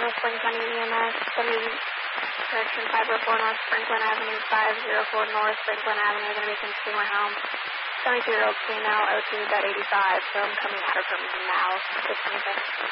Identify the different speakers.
Speaker 1: North Franklin EMS, 70, correction 504 North Franklin Avenue, 504 North Franklin Avenue, going to be a consumer home. 72-year-old female, O2.85, so I'm coming at her from now, 626.